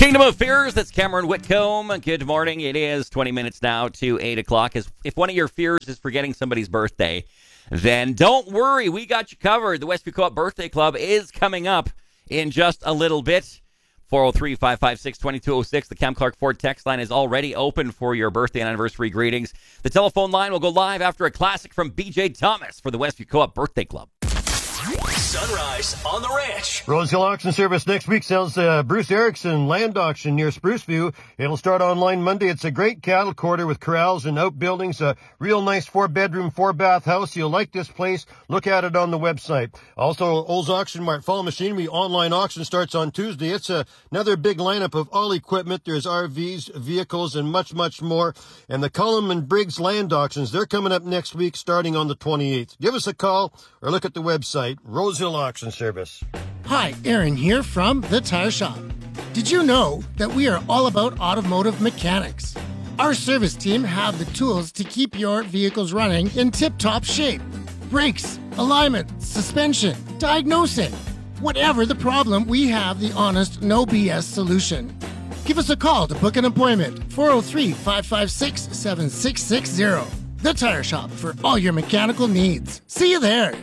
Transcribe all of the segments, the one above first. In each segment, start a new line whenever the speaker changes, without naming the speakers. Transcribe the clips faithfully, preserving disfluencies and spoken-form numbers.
Kingdom of Fears, that's Cameron Whitcomb. Good morning. It is twenty minutes now to eight o'clock. As if one of your fears is forgetting somebody's birthday, then don't worry. We got you covered. The Westview Co-op Birthday Club is coming up in just a little bit. four oh three, five five six, two two oh six. The Cam Clark Ford text line is already open for your birthday and anniversary greetings. The telephone line will go live after a classic from B J Thomas for the Westview Co-op Birthday Club.
Sunrise on the Ranch.
Rose Hill Auction Service next week sells uh, Bruce Erickson land auction near Spruceview. It'll start online Monday. It's a great cattle quarter with corrals and outbuildings. A real nice four-bedroom, four-bath house. You'll like this place. Look at it on the website. Also, Olds Auction Mart Fall Machinery online auction starts on Tuesday. It's a, another big lineup of all equipment. There's R Vs, vehicles, and much, much more. And the Cullum and Briggs land auctions, they're coming up next week starting on the twenty-eighth. Give us a call or look at the website. Rose Hill Auction Service.
Hi, Aaron here from The Tire Shop. Did you know that we are all about automotive mechanics? Our service team have the tools to keep your vehicles running in tip-top shape. Brakes, alignment, suspension, diagnosing. Whatever the problem, we have the honest, no B S solution. Give us a call to book an appointment. four oh three, five five six, seven six six zero. The Tire Shop for all your mechanical needs. See you there.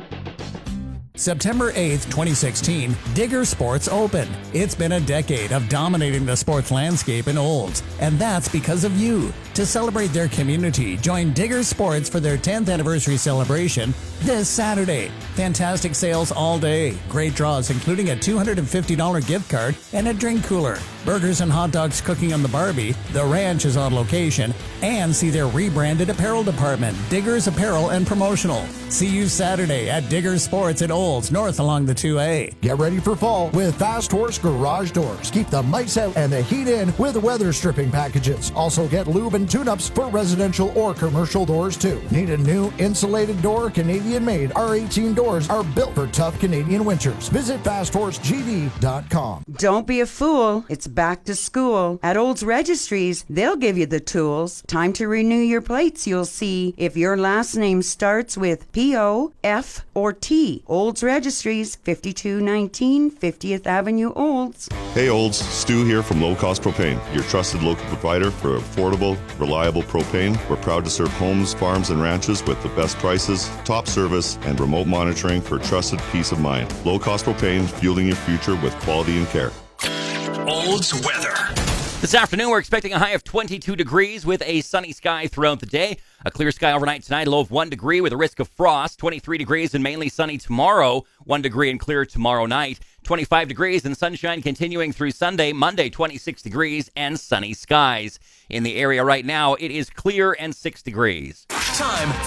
September eighth, twenty sixteen, Digger Sports opened. It's been a decade of dominating the sports landscape in Olds, and that's because of you. To celebrate their community, join Digger Sports for their tenth anniversary celebration this Saturday. Fantastic sales all day. Great draws, including a two hundred fifty dollars gift card and a drink cooler. Burgers and hot dogs cooking on the Barbie. The ranch is on location. And see their rebranded apparel department, Diggers Apparel and Promotional. See you Saturday at Digger Sports at Olds, north along the two A.
Get ready for fall with Fast Horse Garage Doors. Keep the mice out and the heat in with weather stripping packages. Also get lube and tune-ups for residential or commercial doors too. Need a new insulated door? Canadian-made R eighteen doors are built for tough Canadian winters. Visit fast horse g d dot com.
Don't be a fool. It's back to school. At Olds Registries, they'll give you the tools. Time to renew your plates, you'll see. If your last name starts with P O, F, or T. Olds Registries, fifty-two nineteen fiftieth Avenue, Olds.
Hey Olds, Stu here from Low Cost Propane, your trusted local provider for affordable, reliable propane. We're proud to serve homes, farms, and ranches with the best prices, top service, and remote monitoring for trusted peace of mind. Low Cost Propane, fueling your future with quality and care.
Olds weather.
This afternoon, we're expecting a high of twenty-two degrees with a sunny sky throughout the day. A clear sky overnight tonight, a low of one degree with a risk of frost. twenty-three degrees and mainly sunny tomorrow. one degree and clear tomorrow night. twenty-five degrees and sunshine continuing through Sunday. Monday, twenty-six degrees and sunny skies. In the area right now, it is clear and six degrees.
Time